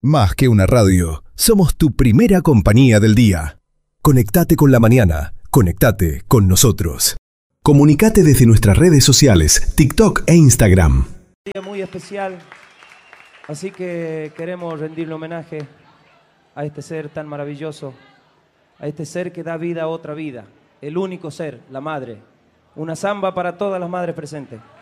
Más que una radio, somos tu primera compañía del día. Conectate con la mañana, conectate con nosotros. Comunicate desde nuestras redes sociales, TikTok e Instagram. Un día muy especial, así que queremos rendirle homenaje a este ser tan maravilloso, a este ser que da vida a otra vida, el único ser, la madre. Una samba para todas las madres presentes.